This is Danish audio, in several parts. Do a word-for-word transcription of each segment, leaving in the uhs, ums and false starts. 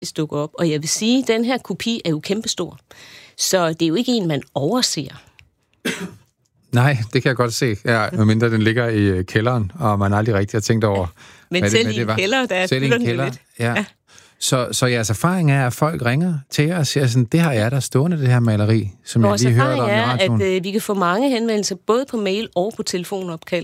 dukker op. Og jeg vil sige, at den her kopi er jo kæmpestor. Så det er jo ikke en, man overser. Nej, det kan jeg godt se. Ja, medmindre den ligger i kælderen, og man aldrig rigtig har tænkt over, Men selv det, i en kælder, der er selv i en kælder, lidt. Ja. ja. Så, så jeres erfaring er, at folk ringer til jer og siger sådan, det har jeg der stående, det her maleri, som Vores jeg lige hørte om i radioen. radioen. Er, at øh, vi kan få mange henvendelser, både på mail og på telefonopkald,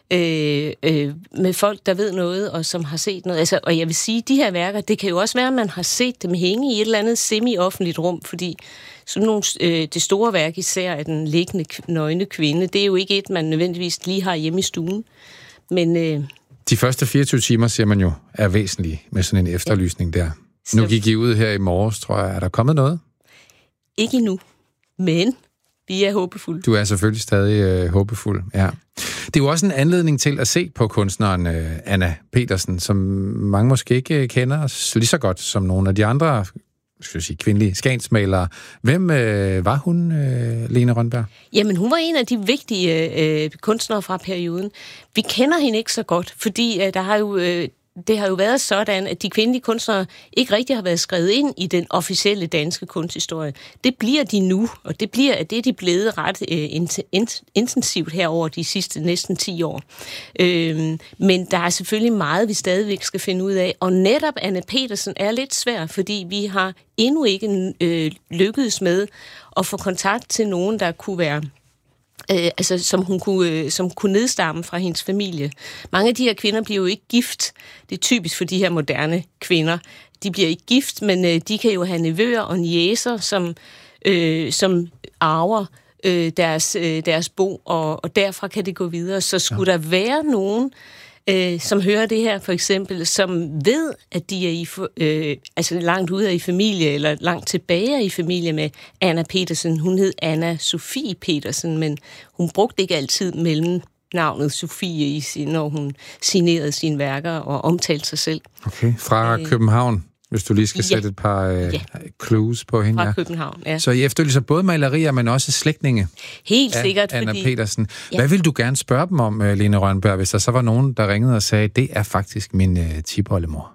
øh, øh, med folk, der ved noget, og som har set noget. Altså, og jeg vil sige, de her værker, det kan jo også være, at man har set dem hænge i et eller andet semi-offentligt rum, fordi sådan nogle, øh, det store værk, især af den liggende nøgne kvinde, det er jo ikke et, man nødvendigvis lige har hjemme i stuen. Men... Øh, De første fireogtyve timer, siger man jo, er væsentlige med sådan en efterlysning der. Så... Nu gik I ud her i morges, tror jeg. Er der kommet noget? Ikke endnu, men vi er håbefulde. Du er selvfølgelig stadig øh, håbefuld, ja. Det er jo også en anledning til at se på kunstneren øh, Anna Petersen, som mange måske ikke kender lige så godt som nogle af de andre, skal jeg sige, kvindelige skagensmalere. Hvem øh, var hun, øh, Lene Rønberg? Jamen, hun var en af de vigtige øh, kunstnere fra perioden. Vi kender hende ikke så godt, fordi øh, der har jo, øh, det har jo været sådan, at de kvindelige kunstnere ikke rigtig har været skrevet ind i den officielle danske kunsthistorie. Det bliver de nu, og det bliver det er de blevet ret øh, intensivt her over de sidste næsten ti år. Øh, men der er selvfølgelig meget, vi stadigvæk skal finde ud af, og netop Anna Petersen er lidt svær, fordi vi har endnu ikke øh, lykkedes med at få kontakt til nogen, der kunne være Øh, altså, som hun kunne, øh, som kunne nedstamme fra hendes familie. Mange af de her kvinder bliver jo ikke gift. Det er typisk for de her moderne kvinder. De bliver ikke gift, men øh, de kan jo have nevøer og niecer, som, øh, som arver øh, deres, øh, deres bo, og, og derfra kan det gå videre. Så skulle ja. der være nogen, øh, som hører det her for eksempel, som ved, at de er i, øh, altså langt ude i familie, eller langt tilbage i familie med Anna Petersen. Hun hed Anna Sofie Petersen, men hun brugte ikke altid mellem navnet Sofie, i sin, når hun signerede sine værker og omtalte sig selv. Okay, fra øh, København, hvis du lige skal ja. sætte et par øh, ja. clues på hende. Fra ja. København, ja. Så I efterlyser både malerier, men også slægtninge. Helt sikkert, Anna fordi... Petersen. Ja. Hvad vil du gerne spørge dem om, Lene Rønberg, hvis der så var nogen, der ringede og sagde, det er faktisk min øh, tipoldemor?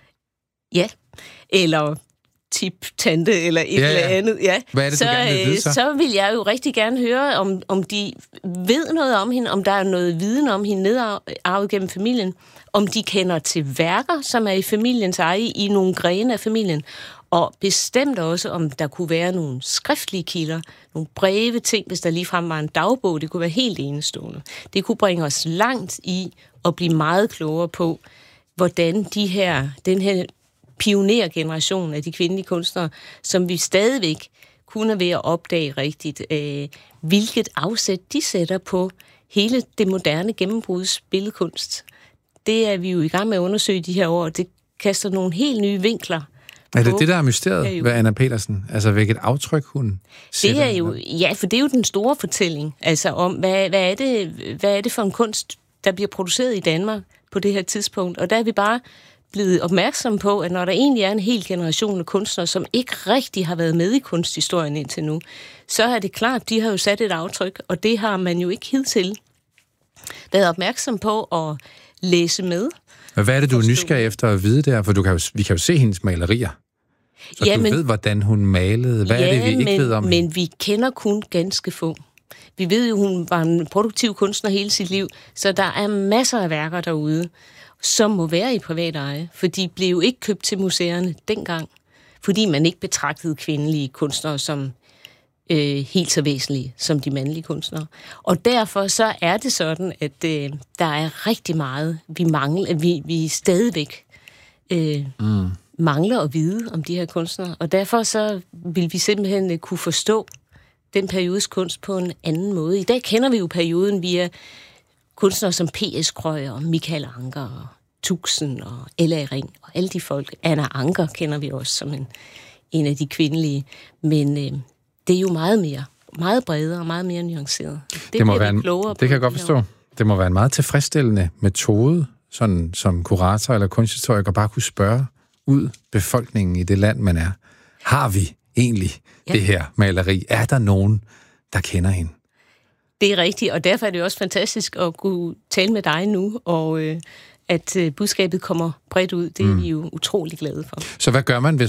Ja, eller tip-tante, eller et ja, ja. eller andet. Ja. Hvad er det, så, du gerne vil vide, så? Så vil jeg jo rigtig gerne høre, om, om de ved noget om hende, om der er noget viden om hende nedarvet gennem familien, om de kender til værker, som er i familiens eje, i nogle grene af familien, og bestemt også, om der kunne være nogle skriftlige kilder, nogle breve ting, hvis der ligefrem var en dagbog, det kunne være helt enestående. Det kunne bringe os langt i at blive meget klogere på, hvordan de her, den her pionergeneration af de kvindelige kunstnere, som vi stadigvæk kun er ved at opdage rigtigt, øh, hvilket afsæt de sætter på hele det moderne gennembruds billedkunst. Det er vi jo i gang med at undersøge de her år, det kaster nogle helt nye vinkler. Er det det, der er mysteriet ved Anna Petersen? Altså, hvilket aftryk hun sætter? Det er jo, ja, for det er jo den store fortælling, altså om, hvad, hvad, er det, hvad er det for en kunst, der bliver produceret i Danmark på det her tidspunkt, og der er vi bare blevet opmærksom på, at når der egentlig er en hel generation af kunstnere, som ikke rigtig har været med i kunsthistorien indtil nu, så er det klart, de har jo sat et aftryk, og det har man jo ikke hidtil været opmærksom på at læse med. Men hvad er det, du er nysgerrig efter at vide der? For du kan jo, vi kan jo se hendes malerier. Så ja, du men, ved, hvordan hun malede. Hvad ja, er det, vi ikke men, ved om men hende? vi kender kun ganske få. Vi ved jo, hun var en produktiv kunstner hele sit liv, så der er masser af værker derude, som må være i privat eje, for de blev jo ikke købt til museerne dengang, fordi man ikke betragtede kvindelige kunstnere som øh, helt så væsentlige som de mandlige kunstnere. Og derfor så er det sådan, at øh, der er rigtig meget, vi mangler, vi, vi stadigvæk øh, mm. mangler at vide om de her kunstnere, og derfor så vil vi simpelthen kunne forstå den periodes kunst på en anden måde. I dag kender vi jo perioden via kunstnere som P S Krøyer og Michael Anker og Tuxen og Ella Ring og alle de folk. Anna Anker kender vi også som en, en af de kvindelige. Men øh, det er jo meget mere, meget bredere og meget mere nuanceret. Det, det må være en, det kan jeg godt forstå. År. Det må være en meget tilfredsstillende metode, sådan som kurator eller kunsthistoriker, bare kunne spørge ud befolkningen i det land, man er. Har vi egentlig ja. det her maleri? Er der nogen, der kender hende? Det er rigtigt, og derfor er det også fantastisk at kunne tale med dig nu, og øh, at budskabet kommer bredt ud. Det er mm. vi jo utrolig glade for. Så hvad gør man, hvis